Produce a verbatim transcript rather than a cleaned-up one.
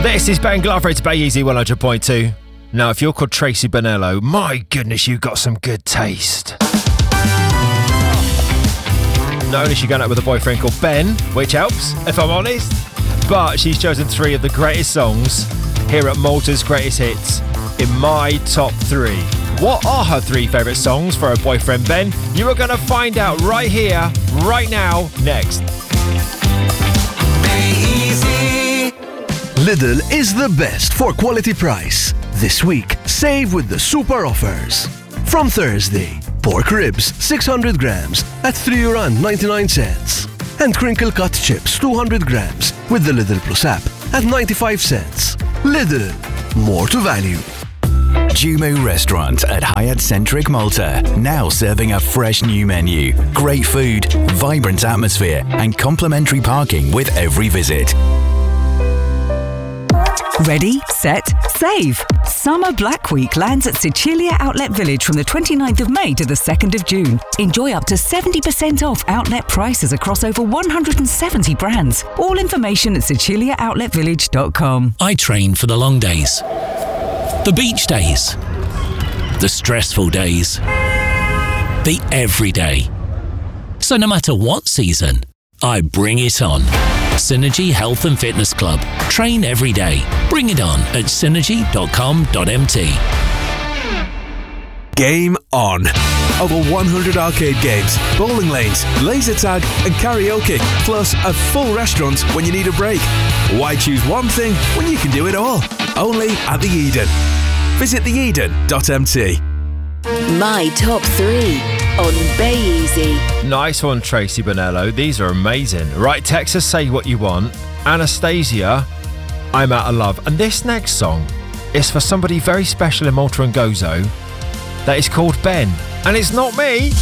This is Ben Glover, it's Bay Easy one hundred point two. Now, if you're called Tracy Bonello, my goodness, you've got some good taste. Not only is she going out with a boyfriend called Ben, which helps, if I'm honest, but she's chosen three of the greatest songs here at Malta's Greatest Hits in my top three. What are her three favourite songs for her boyfriend Ben? You are going to find out right here, right now, next. Lidl is the best for quality price. This week, save with the super offers. From Thursday, pork ribs six hundred grams at three euro ninety-nine. And crinkle cut chips two hundred grams with the Lidl Plus app at ninety-five cents. Lidl, more to value. Jumu Restaurant at Hyatt Centric Malta, now serving a fresh new menu, great food, vibrant atmosphere and complimentary parking with every visit. Ready, set, save! Summer Black Week lands at Sicilia Outlet Village from the twenty-ninth of May to the second of June. Enjoy up to seventy percent off outlet prices across over one hundred seventy brands. All information at sicilia outlet village dot com. I train for the long days, the beach days, the stressful days, the everyday. So no matter what season, I bring it on. Synergy Health and Fitness Club. Train every day. Bring it on at synergy dot com dot m t. Game on. Over one hundred arcade games, bowling lanes, laser tag and karaoke, plus a full restaurant when you need a break. Why choose one thing when you can do it all? Only at the Eden. Visit the eden dot m t. My top three on Bay Easy. Nice one, Tracy Bonello. These are amazing. Right, Texas, say what you want. Anastasia, I'm out of love. And this next song is for somebody very special in Malta and Gozo that is called Ben. And it's not me.